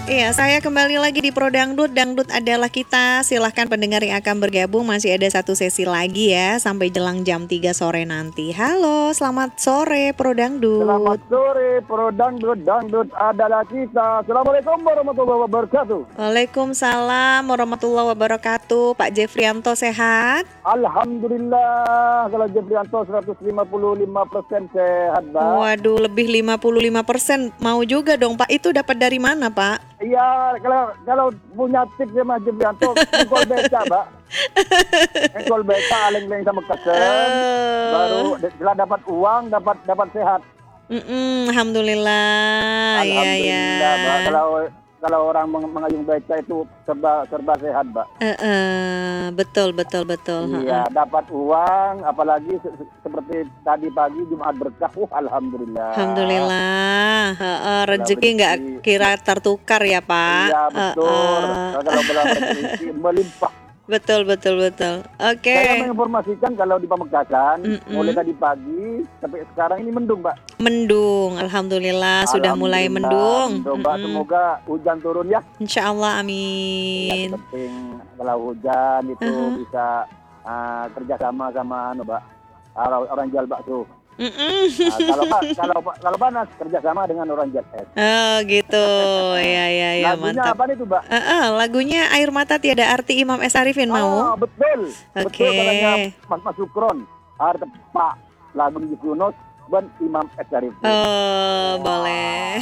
Iya, saya kembali lagi di Pro Dangdut. Dangdut adalah kita. Silahkan pendengar yang akan bergabung. Masih ada satu sesi lagi ya. Sampai jelang jam 3 sore nanti. Halo, selamat sore Pro Selamat Dangdut. sore, Pro Dangdut. Dangdut adalah kita. Assalamualaikum warahmatullahi wabarakatuh. Waalaikumsalam warahmatullahi wabarakatuh. Pak Jeffrianto sehat? Alhamdulillah, kalau Jebrianto 155% sehat, Mbak. Waduh, lebih 55%. Mau juga dong Pak. Itu dapat dari mana Pak? Iya, kalau punya tips sama Jebrianto, engkol beca, Mbak. Engkol beca, aleng-aleng sama kesen. Baru setelah dapat uang, dapat sehat. Alhamdulillah. Iya ya. Alhamdulillah, Mbak. Kalau orang mengayung beca itu serba sehat, Mbak. Betul. Iya, dapat uang, apalagi seperti tadi pagi Jumat berkah, alhamdulillah. Alhamdulillah. Rezeki nggak kira tertukar ya Pak. Iya, betul. Kalau rezeki melimpah. Betul. Oke. Saya menginformasikan kalau di Pamekasan, mulai tadi pagi sampai sekarang ini mendung, Mbak. Mendung, alhamdulillah sudah mulai mendung. Mbak, semoga hujan turun ya. Insya Allah, Yang amin. penting kalau hujan itu bisa kerjasama sama Mbak, orang jual bakso. Kalau panas kerjasama dengan orang jual es. Oh gitu, ya Lagunya mantap. apa itu, Mbak? Lagunya Air Mata Tiada Arti Imam S. Arifin mau? Betul. Oke. Betul katanya Mas Sukron. Harus Pak lagu Yunus dan Imam S. Arifin. Oh, boleh.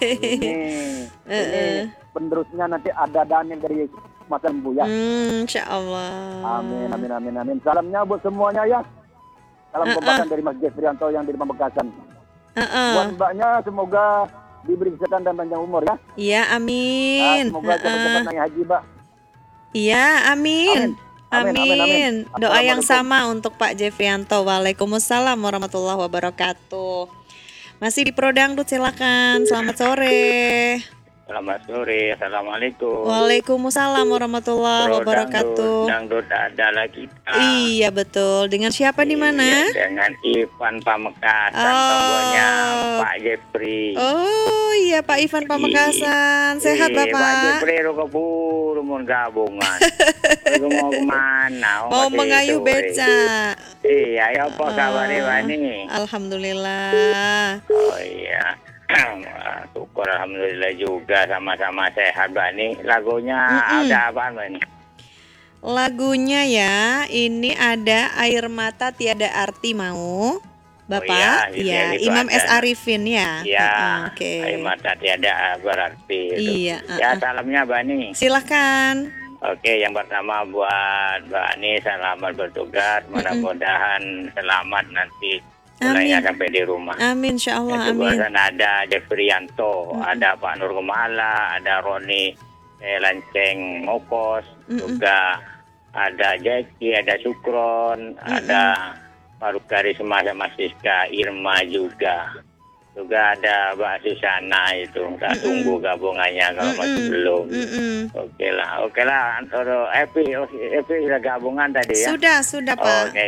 Ini penerusnya nanti ada Daniel dari Mas Lembu ya. Insya Allah. Amin. Salamnya buat semuanya ya. Salam kompakan dari Mas Jeffrianto yang di Pamekasan. Buat Mbaknya semoga diberi kesehatan dan panjang umur ya. Iya, amin. Semoga cepat-cepat naik haji, Mbak. Iya, amin. Amin. Doa yang Assalamualaikum. sama untuk Pak Jeffrianto. Waalaikumsalam warahmatullahi wabarakatuh. Masih di Pro Dangdut, silakan. Selamat sore. Selamat sore, assalamualaikum. Waalaikumsalam warahmatullahi wabarakatuh. Dangdut adalah kita. Iya betul. Dengan siapa di mana? Iya, dengan Ivan Pamekasan, tonggonya Pak Jeffrey. Oh iya Pak Ivan Pamekasan. Sehat Pak Bapak? Jeffrey keburu mau gabungan. Mau kemana? Mau mengayuh beca. Iya, ya apa kabarnya Bani? Alhamdulillah. Oh iya. Syukur alhamdulillah juga sama-sama sehat Bani. Lagunya ada apa Bani? Lagunya ya, ini ada Air Mata Tiada Arti mau, Bapak? Iya, itu Imam S. ada. Arifin ya. Iya, Oke. air mata tiada berarti. Iya. Ya salamnya Bani. Silahkan. Oke, yang pertama buat Bani selamat bertugas. Mudah-mudahan selamat nanti mulainya sampai di rumah. Amin, insya Allah. Itu Amin. bahkan ada Jeffrianto, ada Pak Nur Kumala, ada Roni Lanceng Mokos, juga ada Jeki, ada Sukron, ada Faruk Karisma sama Siska Irma juga. Juga ada Mbak Susana itu, kita tunggu gabungannya kalau masih belum. Oke lah, Epi sudah gabungan tadi ya. Sudah Pak. Oke.